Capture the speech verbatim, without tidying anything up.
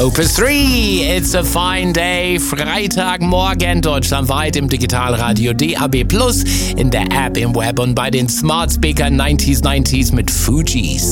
Opus drei, it's a fine day. Freitagmorgen, deutschlandweit im Digitalradio D A B plus, in der App, im Web und bei den Smart Speakern neunziger neunzig mit Fujis.